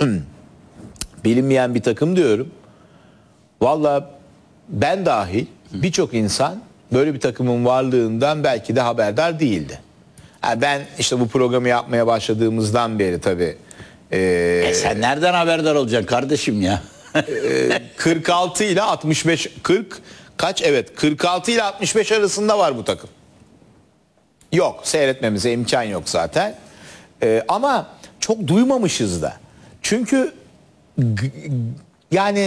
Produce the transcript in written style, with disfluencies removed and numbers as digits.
bilinmeyen bir takım diyorum. Valla ben dahil birçok insan böyle bir takımın varlığından belki de haberdar değildi. Ha, ben işte bu programı yapmaya başladığımızdan beri tabii Sen nereden haberdar olacaksın kardeşim ya? 46 ile 65 kaç, evet 46 ile 65 arasında var bu takım. Yok, seyretmemize imkan yok zaten. Ama çok duymamışız da. Çünkü yani